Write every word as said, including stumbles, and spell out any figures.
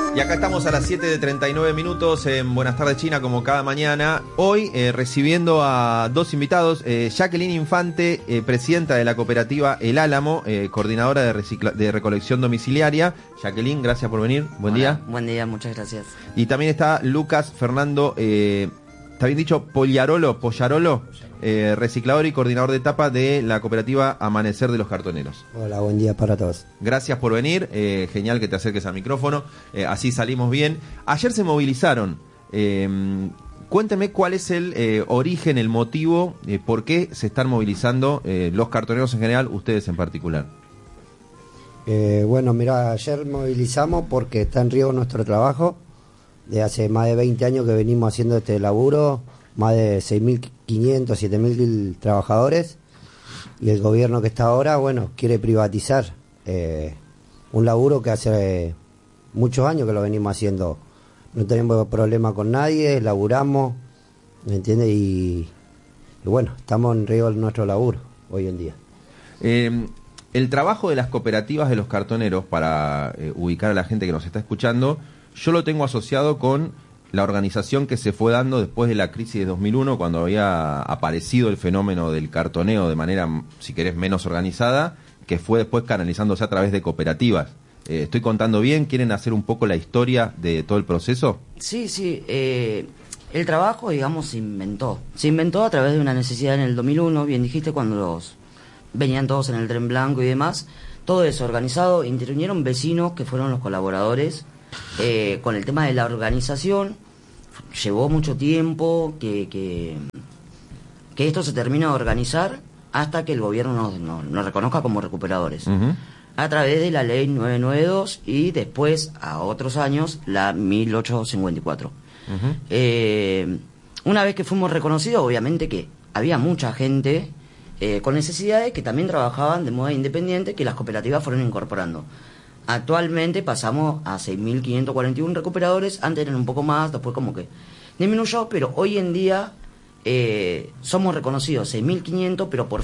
Y acá estamos a las siete de treinta y nueve minutos en Buenas Tardes China, como cada mañana. Hoy eh, recibiendo a dos invitados, eh, Jacqueline Infante, eh, presidenta de la cooperativa El Álamo, eh, coordinadora de, recicla- de recolección domiciliaria. Jacqueline, gracias por venir. Buen Hola, día. Buen día, muchas gracias. Y también está Lucas Fernando, eh, ¿está bien dicho? Pollarolo, Pollarolo, eh, reciclador y coordinador de etapa de la cooperativa Amanecer de los Cartoneros. Hola, buen día para todos. Gracias por venir, eh, genial que te acerques al micrófono, eh, así salimos bien. Ayer se movilizaron, eh, cuénteme cuál es el eh, origen, el motivo, eh, por qué se están movilizando eh, los cartoneros en general, ustedes en particular. Eh, bueno, mira, ayer movilizamos porque está en riesgo nuestro trabajo. De hace más de veinte años que venimos haciendo este laburo, más de seis mil quinientos, siete mil trabajadores, y el gobierno que está ahora, bueno, quiere privatizar eh, un laburo que hace eh, muchos años que lo venimos haciendo. No tenemos problema con nadie, laburamos, ¿me entiendes? Y, y bueno, estamos en riesgo en nuestro laburo hoy en día. Eh, el trabajo de las cooperativas de los cartoneros, para eh, ubicar a la gente que nos está escuchando, yo lo tengo asociado con la organización que se fue dando después de la crisis de dos mil uno, cuando había aparecido el fenómeno del cartoneo de manera, si querés, menos organizada, que fue después canalizándose a través de cooperativas. Eh, ¿Estoy contando bien? ¿Quieren hacer un poco la historia de todo el proceso? Sí, sí, eh, el trabajo, digamos, se inventó. Se inventó a través de una necesidad en el dos mil uno, bien dijiste, cuando los venían todos en el tren blanco y demás. Todo eso organizado, intervinieron vecinos que fueron los colaboradores. Eh, con el tema de la organización llevó mucho tiempo que, que, que esto se termina de organizar hasta que el gobierno nos, nos, nos reconozca como recuperadores, uh-huh, a través de la ley novecientos noventa y dos y después a otros años la mil ochocientos cincuenta y cuatro. Uh-huh. Eh, una vez que fuimos reconocidos, obviamente que había mucha gente eh, con necesidades que también trabajaban de modo independiente, que las cooperativas fueron incorporando. Actualmente pasamos a seis mil quinientos cuarenta y uno recuperadores, antes eran un poco más, después como que disminuyó, pero hoy en día eh, somos reconocidos seis mil quinientos, pero por